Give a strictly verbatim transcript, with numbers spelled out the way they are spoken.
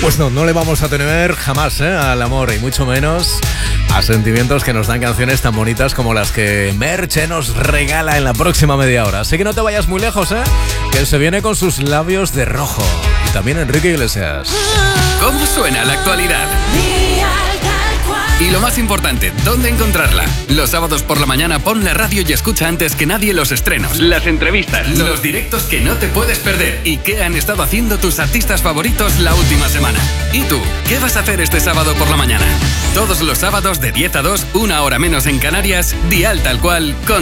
Pues no, no le vamos a tener jamás ¿eh? al amor y mucho menos a sentimientos que nos dan canciones tan bonitas como las que Merche nos regala en la próxima media hora. Así que no te vayas muy lejos, ¿eh? Que se viene con sus labios de rojo. Y también Enrique Iglesias. ¿Cómo suena la actualidad? Y lo más importante, ¿dónde encontrarla? Los sábados por la mañana pon la radio y escucha antes que nadie los estrenos, las entrevistas, los directos que no te puedes perder y qué han estado haciendo tus artistas favoritos la última semana. ¿Y tú? ¿Qué vas a hacer este sábado por la mañana? Todos los sábados de diez a dos, una hora menos en Canarias, Dial Tal Cual, con